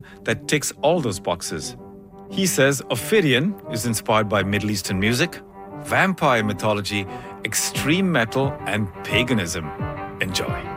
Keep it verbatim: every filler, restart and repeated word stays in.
that ticks all those boxes. He says Ophidian is inspired by Middle Eastern music, vampire mythology, extreme metal, and paganism. Enjoy.